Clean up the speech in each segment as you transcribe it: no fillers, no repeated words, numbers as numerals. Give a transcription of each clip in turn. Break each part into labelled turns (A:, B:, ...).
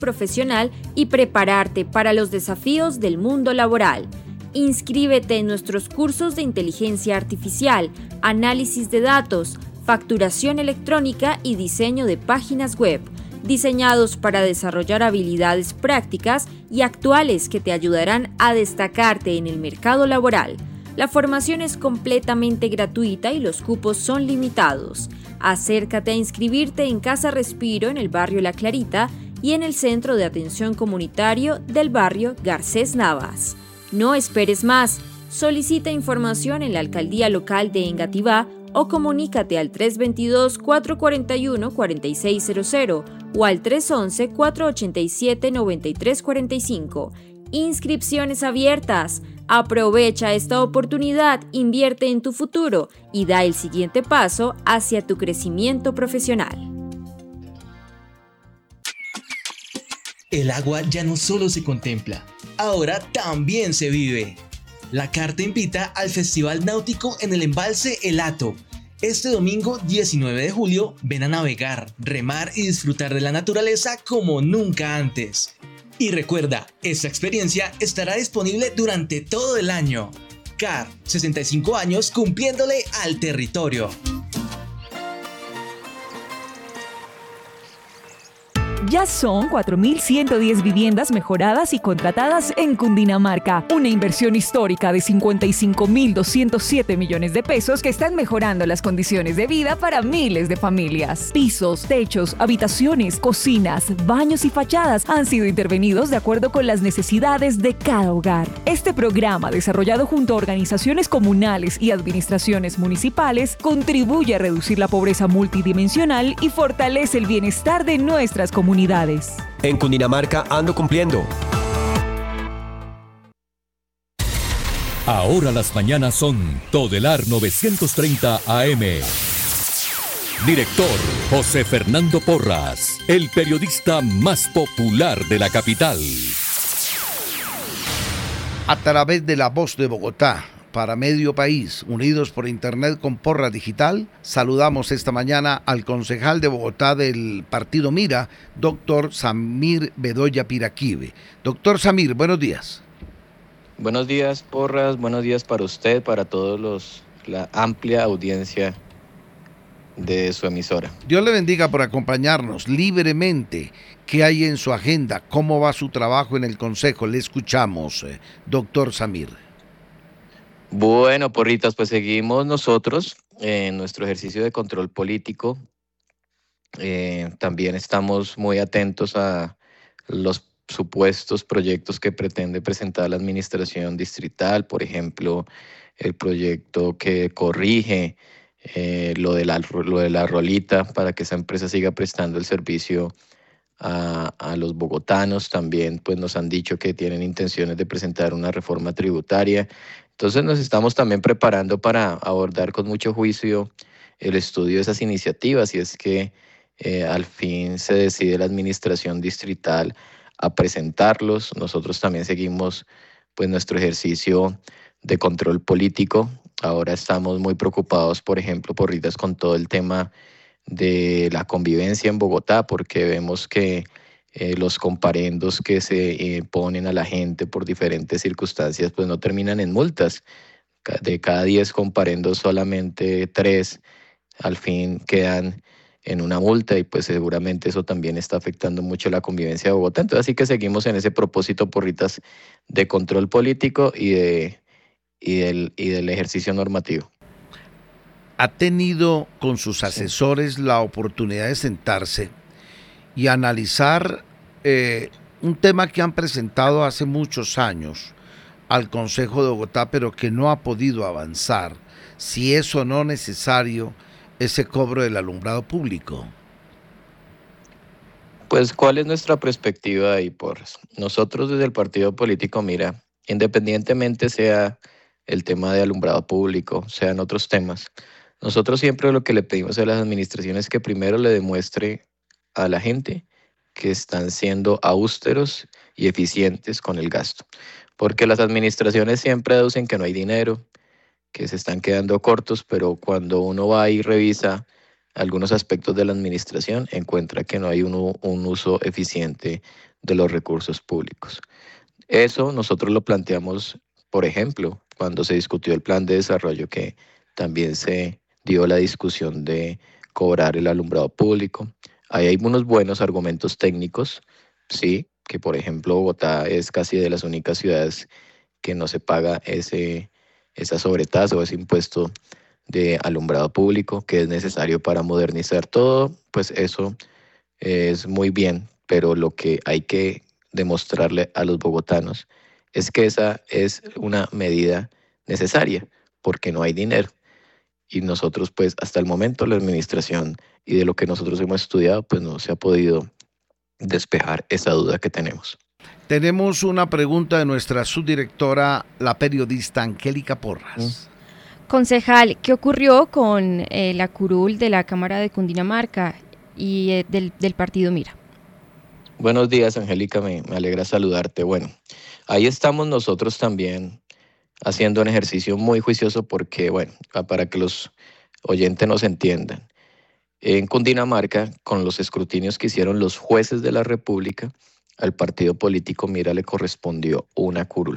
A: profesional y prepararte para los desafíos del mundo laboral. Inscríbete en nuestros cursos de inteligencia artificial, análisis de datos, facturación electrónica y diseño de páginas web, diseñados para desarrollar habilidades prácticas y actuales que te ayudarán a destacarte en el mercado laboral. La formación es completamente gratuita y los cupos son limitados. Acércate a inscribirte en Casa Respiro en el barrio La Clarita y en el Centro de Atención Comunitario del barrio Garcés Navas. No esperes más. Solicita información en la Alcaldía Local de Engativá o comunícate al 322-441-4600 o al 311-487-9345. Inscripciones abiertas. Aprovecha esta oportunidad, invierte en tu futuro y da el siguiente paso hacia tu crecimiento profesional.
B: El agua ya no solo se contempla, ahora también se vive. La Carta invita al Festival Náutico en el embalse El Hato. Este domingo 19 de julio ven a navegar, remar y disfrutar de la naturaleza como nunca antes. Y recuerda, esta experiencia estará disponible durante todo el año. CAR, 65 años cumpliéndole al territorio.
C: Ya son 4.110 viviendas mejoradas y contratadas en Cundinamarca. Una inversión histórica de 55.207 millones de pesos que están mejorando las condiciones de vida para miles de familias. Pisos, techos, habitaciones, cocinas, baños y fachadas han sido intervenidos de acuerdo con las necesidades de cada hogar. Este programa, desarrollado junto a organizaciones comunales y administraciones municipales, contribuye a reducir la pobreza multidimensional y fortalece el bienestar de nuestras comunidades.
D: En Cundinamarca ando cumpliendo.
E: Ahora las mañanas son Todelar 930 AM. Director José Fernando Porras, el periodista más popular de la capital.
F: A través de La Voz de Bogotá, para medio país, unidos por internet con Porras Digital, saludamos esta mañana al concejal de Bogotá del partido Mira, doctor Samir Bedoya Piraquive. Doctor Samir, buenos días.
G: Buenos días, Porras, buenos días para usted, para todos la amplia audiencia de su emisora.
F: Dios le bendiga por acompañarnos libremente. ¿Qué hay en su agenda? ¿Cómo va su trabajo en el consejo? Le escuchamos, doctor Samir.
G: Bueno, Porritas, pues seguimos nosotros en nuestro ejercicio de control político. También estamos muy atentos a los supuestos proyectos que pretende presentar la administración distrital, por ejemplo, el proyecto que corrige lo de la rolita para que esa empresa siga prestando el servicio a los bogotanos. También pues nos han dicho que tienen intenciones de presentar una reforma tributaria. Entonces nos estamos también preparando para abordar con mucho juicio el estudio de esas iniciativas, y es que al fin se decide la administración distrital a presentarlos. Nosotros también seguimos pues nuestro ejercicio de control político. Ahora estamos muy preocupados, por ejemplo, Porritas, con todo el tema de la convivencia en Bogotá, porque vemos que los comparendos que se ponen a la gente por diferentes circunstancias pues no terminan en multas. De cada 10 comparendos solamente 3 al fin quedan en una multa, y pues seguramente eso también está afectando mucho la convivencia de Bogotá. Entonces así que seguimos en ese propósito, Porritas, de control político y del ejercicio normativo.
F: ¿Ha tenido con sus asesores la oportunidad de sentarse y analizar un tema que han presentado hace muchos años al Consejo de Bogotá, pero que no ha podido avanzar, si es o no necesario ese cobro del alumbrado público?
G: Pues, ¿cuál es nuestra perspectiva ahí, Porras? Nosotros desde el partido político Mira, independientemente sea el tema de alumbrado público, sean otros temas, nosotros siempre lo que le pedimos a las administraciones es que primero le demuestre a la gente que están siendo austeros y eficientes con el gasto. Porque las administraciones siempre aducen que no hay dinero, que se están quedando cortos, pero cuando uno va y revisa algunos aspectos de la administración, encuentra que no hay un uso eficiente de los recursos públicos. Eso nosotros lo planteamos, por ejemplo, cuando se discutió el plan de desarrollo, que también se dio la discusión de cobrar el alumbrado público. Ahí hay unos buenos argumentos técnicos, sí, que por ejemplo Bogotá es casi de las únicas ciudades que no se paga esa sobretasa o ese impuesto de alumbrado público que es necesario para modernizar todo, pues eso es muy bien, pero lo que hay que demostrarle a los bogotanos es que esa es una medida necesaria porque no hay dinero. Y nosotros, pues hasta el momento la administración y de lo que nosotros hemos estudiado, pues no se ha podido despejar esa duda que tenemos.
F: Tenemos una pregunta de nuestra subdirectora, la periodista Angélica Porras.
H: Concejal, ¿qué ocurrió con la curul de la Cámara de Cundinamarca y del partido Mira?
G: Buenos días, Angélica, me alegra saludarte. Bueno, ahí estamos nosotros también haciendo un ejercicio muy juicioso porque, bueno, para que los oyentes nos entiendan. En Cundinamarca, con los escrutinios que hicieron los jueces de la República, al partido político Mira le correspondió una curul.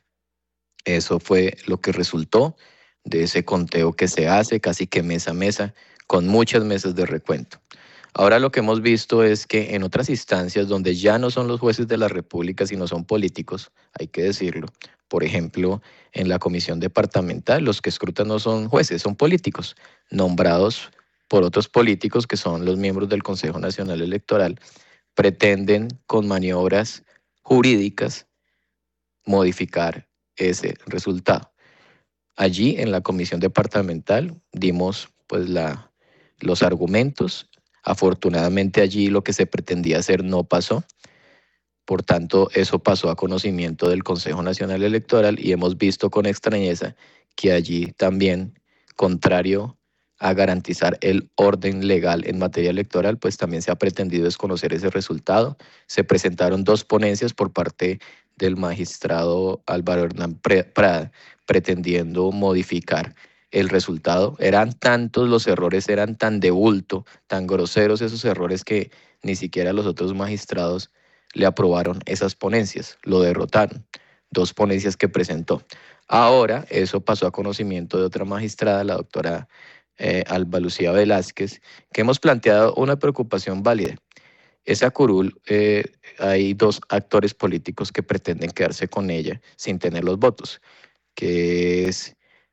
G: Eso fue lo que resultó de ese conteo que se hace casi que mesa a mesa, con muchas mesas de recuento. Ahora lo que hemos visto es que en otras instancias donde ya no son los jueces de la República, sino son políticos, hay que decirlo, por ejemplo, en la comisión departamental, los que escrutan no son jueces, son políticos, nombrados por otros políticos que son los miembros del Consejo Nacional Electoral, pretenden con maniobras jurídicas modificar ese resultado. Allí en la comisión departamental dimos pues los argumentos. Afortunadamente allí lo que se pretendía hacer no pasó. Por tanto, eso pasó a conocimiento del Consejo Nacional Electoral y hemos visto con extrañeza que allí también, contrario a garantizar el orden legal en materia electoral, pues también se ha pretendido desconocer ese resultado. Se presentaron 2 ponencias por parte del magistrado Álvaro Hernán Prada, pretendiendo modificar el resultado. Eran tantos los errores, eran tan de bulto, tan groseros esos errores que ni siquiera los otros magistrados le aprobaron esas ponencias, lo derrotaron. 2 ponencias que presentó. Ahora eso pasó a conocimiento de otra magistrada, la doctora Alba Lucía Velázquez, que hemos planteado una preocupación válida. Esa curul, hay 2 actores políticos que pretenden quedarse con ella sin tener los votos, que es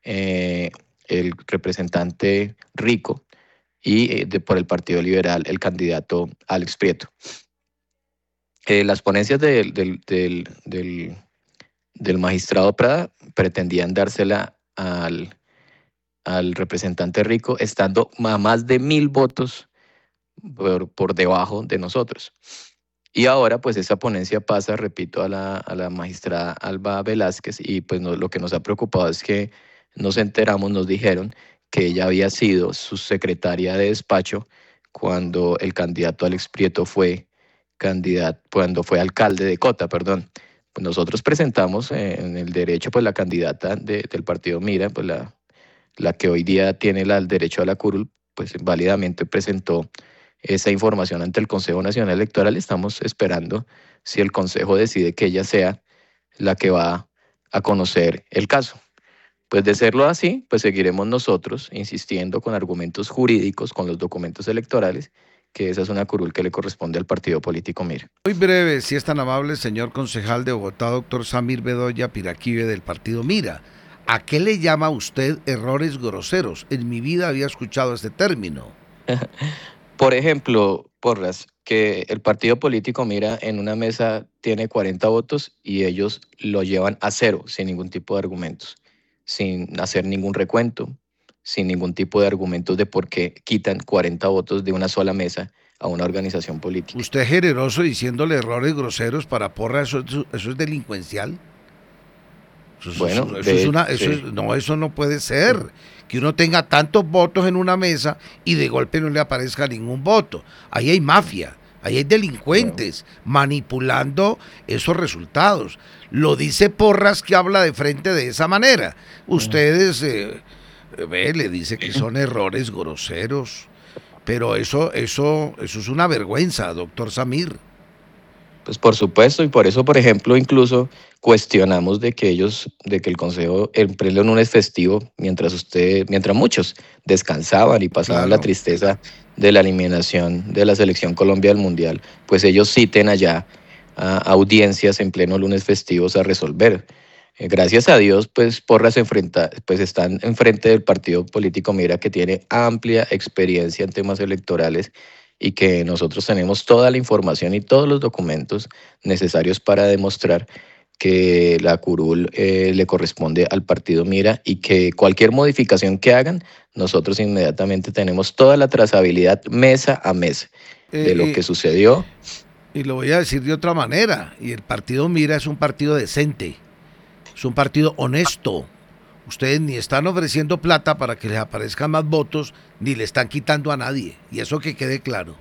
G: el representante Rico y por el Partido Liberal el candidato Alex Prieto. Las ponencias del magistrado Prada pretendían dársela al representante Rico, estando a más de 1000 votos por debajo de nosotros. Y ahora pues esa ponencia pasa, repito, a la magistrada Alba Velázquez y pues lo que nos ha preocupado es que nos enteramos, nos dijeron que ella había sido su secretaria de despacho cuando el candidato Alex Prieto cuando fue alcalde de Cota, perdón. Pues nosotros presentamos en el derecho pues la candidata del partido Mira, pues la que hoy día tiene el derecho a la curul, pues válidamente presentó esa información ante el Consejo Nacional Electoral. Estamos esperando si el Consejo decide que ella sea la que va a conocer el caso. Pues de serlo así, pues seguiremos nosotros insistiendo con argumentos jurídicos, con los documentos electorales, que esa es una curul que le corresponde al partido político Mira.
F: Muy breve, si es tan amable, señor concejal de Bogotá, doctor Samir Bedoya Piraquive del partido Mira. ¿A qué le llama usted errores groseros? En mi vida había escuchado este término.
G: Por ejemplo, Porras, que el partido político Mira en una mesa tiene 40 votos y ellos lo llevan a 0 sin ningún tipo de argumentos, sin hacer ningún recuento, sin ningún tipo de argumentos de por qué quitan 40 votos de una sola mesa a una organización política.
F: ¿Usted es generoso diciéndole errores groseros para Porras? ¿Eso es delincuencial? Eso no puede ser. Que uno tenga tantos votos en una mesa y de golpe no le aparezca ningún voto. Ahí hay mafia, ahí hay delincuentes manipulando esos resultados. Lo dice Porras, que habla de frente de esa manera. Ustedes le dice que son errores groseros, pero eso es una vergüenza, doctor Samir.
G: Pues por supuesto, y por eso, por ejemplo, incluso cuestionamos de que el Consejo emprenda un lunes festivo mientras muchos descansaban y pasaban la
F: Claro.
G: tristeza de la eliminación de la selección Colombia del Mundial, pues ellos citen allá a audiencias en pleno lunes festivos a resolver. Gracias a Dios, pues pues están enfrente del partido político Mira, que tiene amplia experiencia en temas electorales y que nosotros tenemos toda la información y todos los documentos necesarios para demostrar que la curul le corresponde al partido Mira y que cualquier modificación que hagan, nosotros inmediatamente tenemos toda la trazabilidad mesa a mesa de lo que
F: Eh,
G: sucedió.
F: y lo voy a decir de otra manera, y el partido Mira es un partido decente, es un partido honesto. Ustedes ni están ofreciendo plata para que les aparezcan más votos, ni le están quitando a nadie. Y eso que quede claro.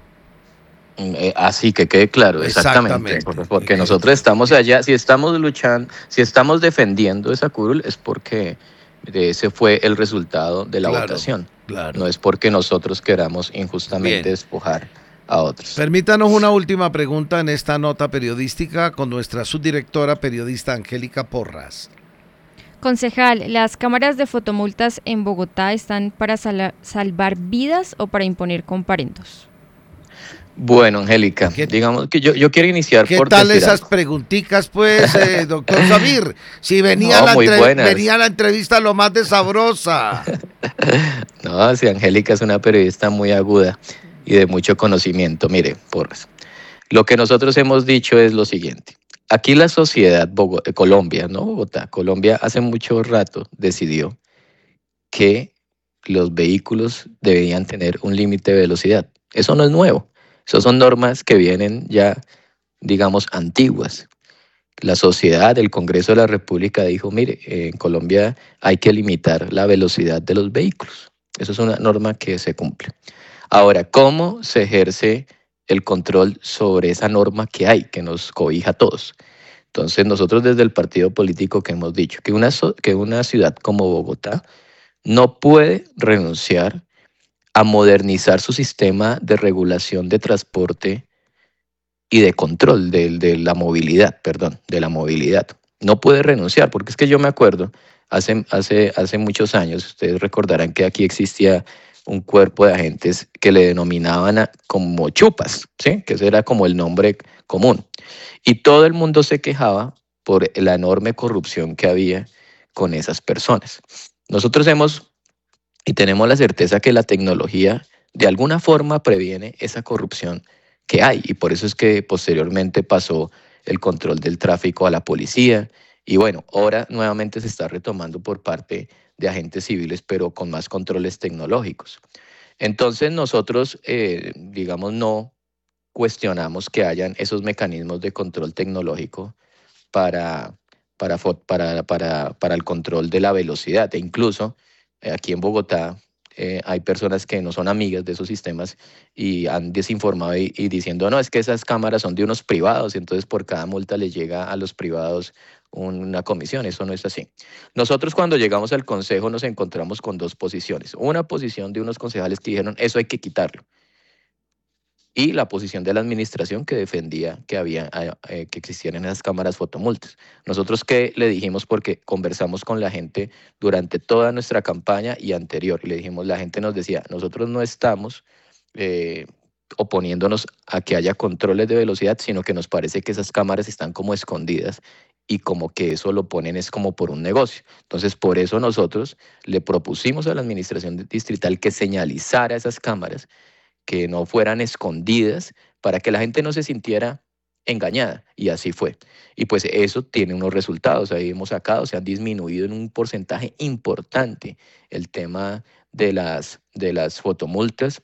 G: Así que quede claro, exactamente,
F: Exactamente.
G: porque nosotros estamos allá, si estamos luchando, si estamos defendiendo esa curul, es porque ese fue el resultado de la
F: Claro,
G: votación.
F: claro.
G: No es porque nosotros queramos injustamente
F: Bien.
G: despojar a otros.
F: Permítanos una última pregunta en esta nota periodística con nuestra subdirectora periodista Angélica Porras.
H: Concejal, ¿las cámaras de fotomultas en Bogotá están para salvar vidas o para imponer comparendos?
G: Bueno, Angélica, digamos que yo quiero iniciar
F: ¿Qué
G: por
F: tal
G: decir
F: esas
G: algo.
F: preguntitas, pues, doctor Samir? Si
G: No, muy buenas.
F: venía la entrevista lo más de sabrosa.
G: No, sí, Angélica es una periodista muy aguda y de mucho conocimiento. Mire, Porras, lo que nosotros hemos dicho es lo siguiente. Aquí la sociedad, Colombia, no Bogotá, Colombia hace mucho rato decidió que los vehículos deberían tener un límite de velocidad. Eso no es nuevo. Esas son normas que vienen ya, digamos, antiguas. La sociedad, el Congreso de la República dijo, mire, en Colombia hay que limitar la velocidad de los vehículos. Eso es una norma que se cumple. Ahora, ¿cómo se ejerce el control sobre esa norma que hay, que nos cobija a todos? Entonces, nosotros desde el partido político que hemos dicho que una ciudad como Bogotá no puede renunciar a modernizar su sistema de regulación de transporte y de control de la movilidad, perdón, de la movilidad. No puede renunciar, porque es que yo me acuerdo, hace muchos años, ustedes recordarán que aquí existía un cuerpo de agentes que le denominaban como chupas, ¿sí? Que ese era como el nombre común. Y todo el mundo se quejaba por la enorme corrupción que había con esas personas. Nosotros y tenemos la certeza que la tecnología de alguna forma previene esa corrupción que hay, y por eso es que posteriormente pasó el control del tráfico a la policía, y bueno, ahora nuevamente se está retomando por parte de agentes civiles, pero con más controles tecnológicos. Entonces nosotros, digamos, no cuestionamos que hayan esos mecanismos de control tecnológico para, para el control de la velocidad. E incluso aquí en Bogotá hay personas que no son amigas de esos sistemas y han desinformado y diciendo, no, es que esas cámaras son de unos privados y entonces por cada multa les llega a los privados una comisión. Eso no es así. Nosotros cuando llegamos al consejo nos encontramos con dos posiciones. Una posición de unos concejales que dijeron, eso hay que quitarlo. Y la posición de la administración que defendía que existieran esas cámaras fotomultas. Nosotros qué le dijimos, porque conversamos con la gente durante toda nuestra campaña y anterior, y le dijimos, la gente nos decía, nosotros no estamos oponiéndonos a que haya controles de velocidad, sino que nos parece que esas cámaras están como escondidas y como que eso lo ponen es como por un negocio. Entonces, por eso nosotros le propusimos a la administración distrital que señalizara esas cámaras, que no fueran escondidas, para que la gente no se sintiera engañada, y así fue. Y pues eso tiene unos resultados, ahí hemos sacado, se han disminuido en un porcentaje importante el tema de las fotomultas.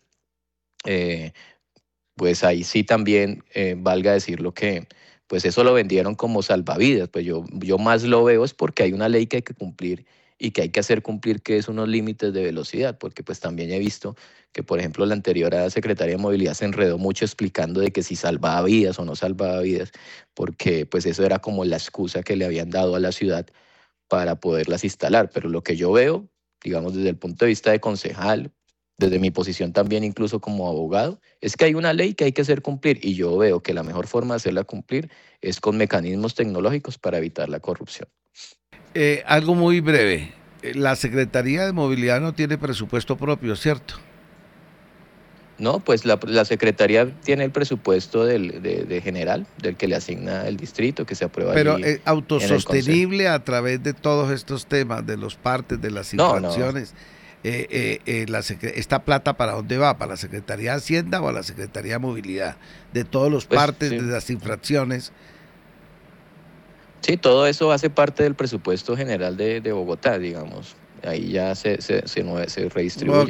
G: Pues ahí sí también valga decirlo que pues eso lo vendieron como salvavidas, pues yo más lo veo es porque hay una ley que hay que cumplir y que hay que hacer cumplir, que es unos límites de velocidad, porque pues también he visto que, por ejemplo, la anterior secretaria de Movilidad se enredó mucho explicando de que si salvaba vidas o no salvaba vidas, porque pues eso era como la excusa que le habían dado a la ciudad para poderlas instalar. Pero lo que yo veo, digamos desde el punto de vista de concejal, desde mi posición también incluso como abogado, es que hay una ley que hay que hacer cumplir y yo veo que la mejor forma de hacerla cumplir es con mecanismos tecnológicos para evitar la corrupción.
F: Algo muy breve. La Secretaría de Movilidad no tiene presupuesto propio, ¿cierto?
G: No, pues la Secretaría tiene el presupuesto de general, del que le asigna el distrito, que se aprueba.
F: Pero autosostenible a través de todos estos temas, de los partes, de las infracciones. No. ¿Esta plata para dónde va? ¿Para la Secretaría de Hacienda o a la Secretaría de Movilidad? De todos los partes, sí, de las infracciones.
G: Sí, todo eso hace parte del presupuesto general de Bogotá, digamos. Ahí ya se redistribuye,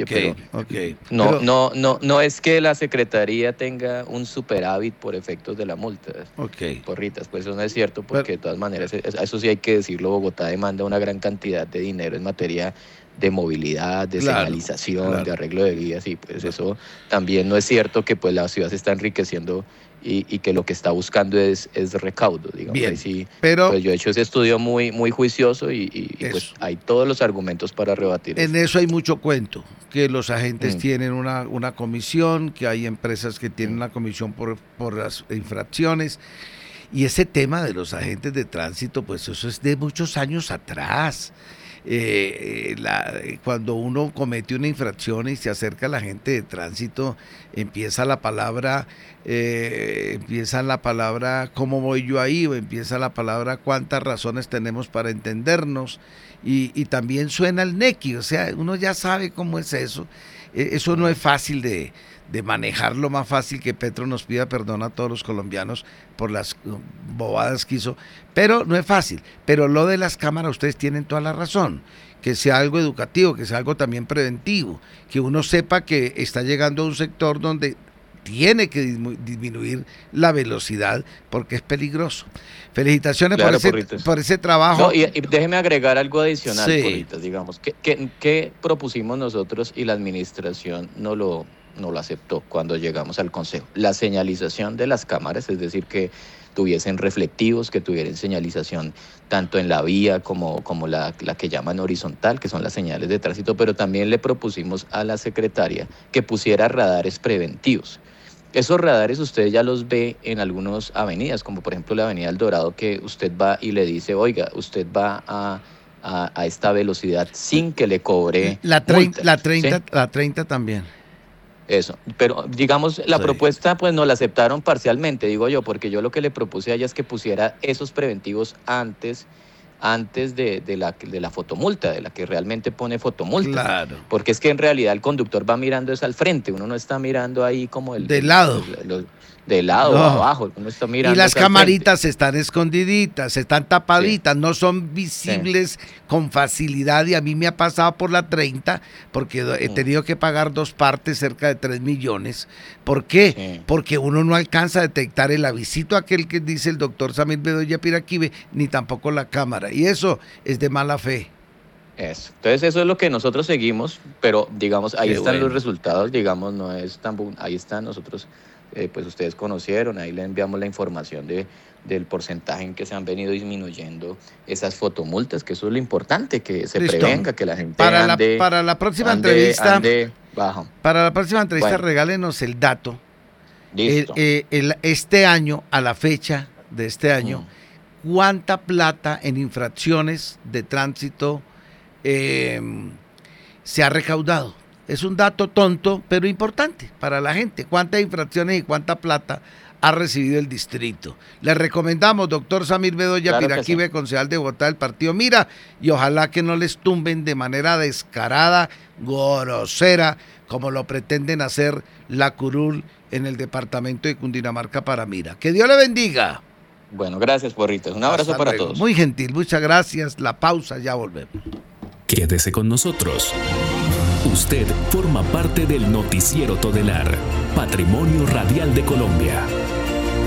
G: no es que la Secretaría tenga un superávit por efectos de la multa. Porritas, pues eso no es cierto, porque de todas maneras, eso sí hay que decirlo, Bogotá demanda una gran cantidad de dinero en materia de movilidad, de señalización, de arreglo de vías, y pues eso también no es cierto que pues la ciudad se está enriqueciendo y que lo que está buscando es recaudo, digamos.
F: Bien,
G: ahí sí,
F: pero
G: pues yo he hecho ese estudio muy juicioso y pues hay todos los argumentos para rebatir
F: en eso hay mucho cuento, que los agentes tienen una comisión, que hay empresas que tienen una comisión por las infracciones, y ese tema de los agentes de tránsito, pues eso es de muchos años atrás. Cuando uno comete una infracción y se acerca a la gente de tránsito, empieza la palabra ¿cómo voy yo ahí? O empieza la palabra ¿cuántas razones tenemos para entendernos? Y también suena el nequi, o sea, uno ya sabe cómo es eso. Eso no es fácil de manejarlo, más fácil que Petro nos pida perdón a todos los colombianos por las bobadas que hizo, pero no es fácil. Pero lo de las cámaras, ustedes tienen toda la razón, que sea algo educativo, que sea algo también preventivo, que uno sepa que está llegando a un sector donde tiene que disminuir la velocidad porque es peligroso. Felicitaciones, claro, por ese trabajo.
G: No, y déjeme agregar algo adicional, sí. Porritas, digamos, que propusimos nosotros y la administración no lo aceptó cuando llegamos al Consejo. La señalización de las cámaras, es decir, que tuviesen reflectivos, que tuvieran señalización tanto en la vía como la que llaman horizontal, que son las señales de tránsito, pero también le propusimos a la secretaria que pusiera radares preventivos. Esos radares usted ya los ve en algunas avenidas, como por ejemplo la avenida El Dorado, que usted va y le dice, oiga, usted va a esta velocidad sin que le cobre
F: la 30 también.
G: Eso, pero digamos la propuesta pues nos la aceptaron parcialmente, digo yo, porque yo lo que le propuse a ella es que pusiera esos preventivos antes de la fotomulta, de la que realmente pone fotomulta.
F: Claro.
G: Porque es que en realidad el conductor va mirando es al frente, uno no está mirando ahí como
F: de lado.
G: De lado o abajo, uno está mirando.
F: Y las camaritas están escondiditas, están tapaditas, no son visibles con facilidad, y a mí me ha pasado por la 30 porque he tenido que pagar 2 partes, cerca de 3 millones. ¿Por qué? Sí. Porque uno no alcanza a detectar el avisito aquel que dice el doctor Samir Bedoya Piraquive, ni tampoco la cámara, y eso es de mala fe.
G: Eso. Entonces eso es lo que nosotros seguimos, pero digamos, ahí están los resultados, digamos, no es tan... Ahí están nosotros... pues ustedes conocieron, ahí le enviamos la información del porcentaje en que se han venido disminuyendo esas fotomultas, que eso es lo importante, que se prevenga, que la gente
F: para la próxima entrevista
G: bajo.
F: Para la próxima entrevista, bueno, regálenos el dato.
G: Listo.
F: Este año, a la fecha de este año, ¿cuánta plata en infracciones de tránsito se ha recaudado? Es un dato tonto, pero importante para la gente. ¿Cuántas infracciones y cuánta plata ha recibido el distrito? Le recomendamos, doctor Samir Bedoya Piraquive, concejal de Bogotá del partido Mira, y ojalá que no les tumben de manera descarada, grosera, como lo pretenden hacer la curul en el departamento de Cundinamarca para Mira. Que Dios le bendiga.
G: Bueno, gracias, Porritas. Un abrazo para todos.
F: Muy gentil, muchas gracias. La pausa, ya volvemos.
E: Quédese con nosotros. Usted forma parte del Noticiero Todelar, Patrimonio Radial de Colombia.